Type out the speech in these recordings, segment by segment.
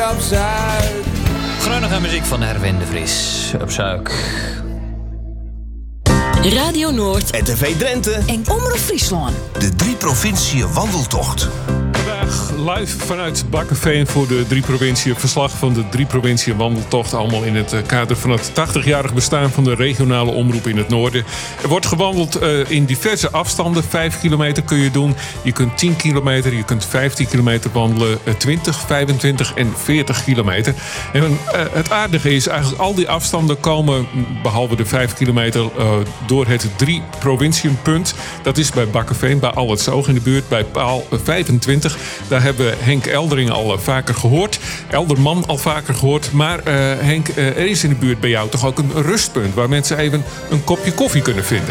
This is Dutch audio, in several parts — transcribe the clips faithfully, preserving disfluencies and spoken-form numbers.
op Zuid. Gronige muziek van Erwin de Vries op Zuik. Radio Noord, R T V Drenthe en Omroep Friesland. De drie provinciën wandeltocht. Vandaag live vanuit Bakkeveen voor de drie provinciën. Verslag van de drie provinciën wandeltocht. Allemaal in het kader van het tachtigjarig bestaan van de regionale omroep in het noorden. Er wordt gewandeld uh, in diverse afstanden. Vijf kilometer kun je doen. Je kunt tien kilometer, je kunt vijftien kilometer wandelen. Uh, twintig, vijfentwintig en veertig kilometer. En uh, het aardige is eigenlijk al die afstanden komen, behalve de vijf kilometer, uh, door het drie provinciënpunt. Dat is bij Bakkeveen, bij Allertsoog in de buurt, bij paal vijfentwintig. Daar hebben we Henk Eldering al vaker gehoord. Elderman al vaker gehoord. Maar uh, Henk, uh, er is in de buurt bij jou toch ook een rustpunt waar mensen even een kopje koffie kunnen vinden.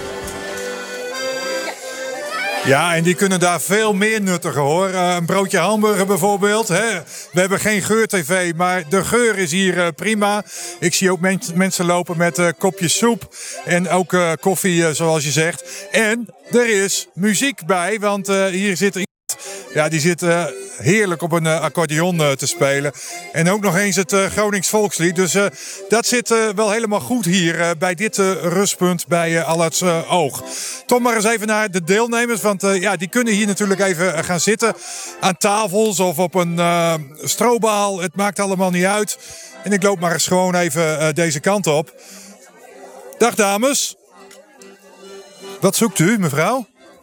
Ja, en die kunnen daar veel meer nuttigen, hoor. Uh, een broodje hamburger bijvoorbeeld. Hè. We hebben geen geur-tv, maar de geur is hier uh, prima. Ik zie ook men- mensen lopen met uh, kopjes soep en ook uh, koffie, uh, zoals je zegt. En er is muziek bij, want uh, hier zit iemand. Ja, die zit uh, heerlijk op een uh, accordeon uh, te spelen. En ook nog eens het uh, Gronings volkslied. Dus uh, dat zit uh, wel helemaal goed hier uh, bij dit uh, rustpunt bij uh, Allertsoog. Tom maar eens even naar de deelnemers. Want uh, ja, die kunnen hier natuurlijk even uh, gaan zitten. Aan tafels of op een uh, strobaal. Het maakt allemaal niet uit. En ik loop maar eens gewoon even uh, deze kant op. Dag dames. Wat zoekt u, mevrouw?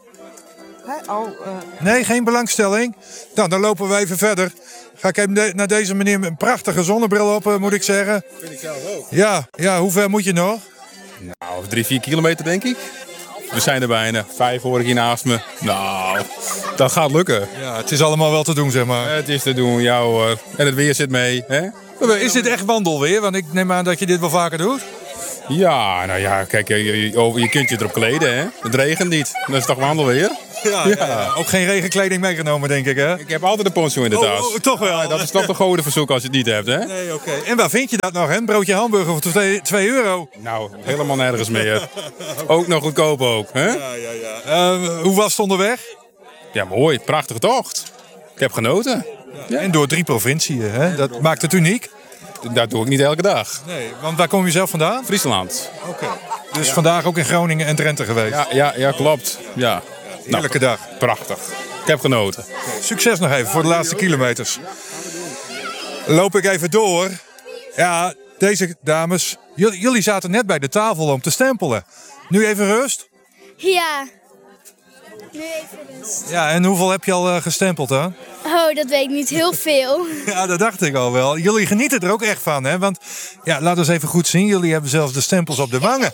Oh, uh... Nee, geen belangstelling. Nou, dan lopen we even verder. Ga ik even de- naar deze meneer met een prachtige zonnebril op, uh, moet ik zeggen. Vind ik zelf ook. Ja, ja, hoe ver moet je nog? Nou, drie, vier kilometer denk ik. We zijn er bijna. Vijf hoor ik hier naast me. Nou, dat gaat lukken. Ja, het is allemaal wel te doen, zeg maar. Het is te doen, ja hoor. En het weer zit mee, hè? Is dit echt wandelweer? Want ik neem aan dat je dit wel vaker doet. Ja, nou ja, kijk, je, je, je kunt je erop kleden, hè? Het regent niet. Dat is toch wandelweer? Ja, ja. ja. Ook geen regenkleding meegenomen, denk ik, hè? Ik heb altijd een poncho in de tas. Oh, oh, toch wel? Ja, dat is toch de gouden verzoek als je het niet hebt, hè? Nee, oké. Okay. En waar vind je dat nog, hè? Een broodje hamburger voor twee euro? Nou, helemaal nergens meer. Ook nog goedkoop ook, hè? Ja, ja, ja. Uh, hoe was het onderweg? Ja, mooi. Prachtige tocht. Ik heb genoten. Ja. En door drie provinciën, hè? Dat maakt het uniek. Dat doe ik niet elke dag. Nee, want waar kom je zelf vandaan? Friesland. Oké. Okay. Dus ja. Vandaag ook in Groningen en Drenthe geweest? Ja, ja, ja klopt. Ja. Heerlijke nou, dag. Prachtig. Ik heb genoten. Okay. Succes nog even voor de laatste kilometers. Loop ik even door. Ja, deze dames, j- jullie zaten net bij de tafel om te stempelen. Nu even rust? Ja. Nu even rust. Ja, en hoeveel heb je al uh, gestempeld dan? Oh, dat weet ik niet. Heel veel. Ja, dat dacht ik al wel. Jullie genieten er ook echt van, hè? Want, ja, laat eens even goed zien. Jullie hebben zelfs de stempels op de wangen.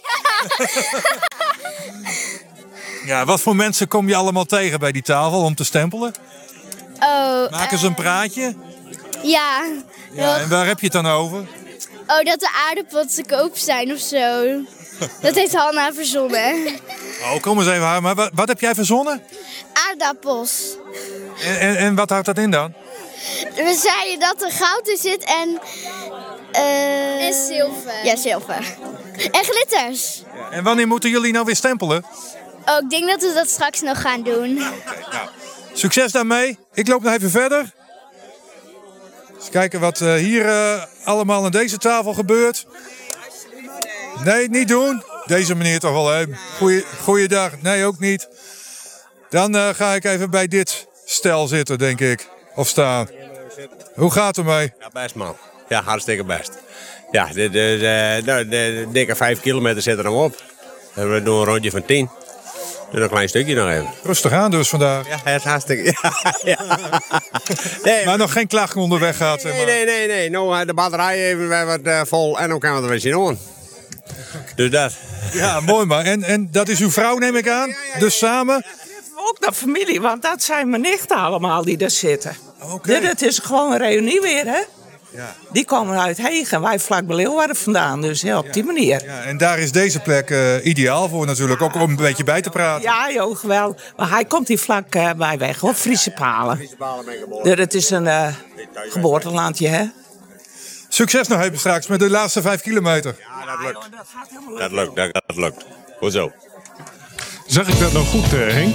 Ja, wat voor mensen kom je allemaal tegen bij die tafel om te stempelen? Oh. Maken ze een praatje? Ja. Ja, en waar heb je het dan over? Oh, dat de aardappelen te koop zijn of zo. Dat heeft Hanna verzonnen. Oh, kom eens even haar. Maar wat, wat heb jij verzonnen? Aardappels. En, en, en wat houdt dat in dan? We zeiden dat er goud in zit en... Uh, en zilver. Ja, zilver. En glitters. Ja, en wanneer moeten jullie nou weer stempelen? Oh, ik denk dat we dat straks nog gaan doen. Okay, nou, succes daarmee. Ik loop nog even verder. Eens kijken wat uh, hier uh, allemaal aan deze tafel gebeurt. Nee, niet doen. Deze meneer toch wel, hè? Goeie, goeiedag. Nee, ook niet. Dan uh, ga ik even bij dit stel zitten, denk ik. Of staan. Hoe gaat het ermee? Ja, best man. Ja, hartstikke best. Ja, de, de, de, de, de dikke vijf kilometer zitten er nog op. We doen een rondje van tien. Dus een klein stukje nog even. Rustig aan dus vandaag. Ja, het is hartstikke... Ja, ja. Nee, maar nog geen klachten onderweg gaat, zeg maar. Nee, nee, nee. nee. Nou, de batterij even weer wat uh, vol en dan kan we er weer zien aan. Dus dat. Ja, mooi maar. En, en dat is uw vrouw, neem ik aan? Dus samen? Ook de familie, want dat zijn mijn nichten allemaal die daar zitten. Okay. Dus het is gewoon een reunie weer, hè? Ja. Die komen uit Hegen, wij vlak bij Leeuwarden vandaan. Dus ja, op die manier. Ja, en daar is deze plek uh, ideaal voor natuurlijk, ook om een beetje bij te praten. Ja, joh, geweldig. Maar hij komt hier vlak uh, bij weg, hoor. Friese Palen. Friese Palen ben ik geboren. Dus het is een uh, geboortelandje, hè? Succes nog even straks met de laatste vijf kilometer. Ja, dat lukt. Dat lukt, dat, dat lukt. Hoezo? Zag ik dat nou goed, uh, Henk?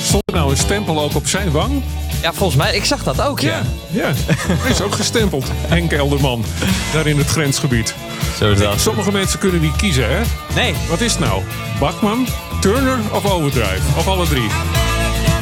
Stond er nou een stempel ook op zijn wang? Ja, volgens mij. Ik zag dat ook, ja. Ja, hij is ook gestempeld. Henk Elderman, daar in het grensgebied. Zo is dat. Sommige mensen kunnen niet kiezen, hè? Nee. Wat is het nou? Bachman, Turner of Overdrive? Of alle drie?